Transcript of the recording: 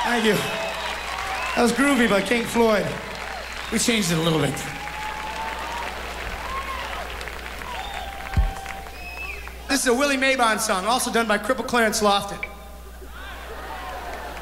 Thank you. That was Groovy by King Floyd. We changed it a little bit. This is a Willie Mabon song, also done by Cripple Clarence Lofton.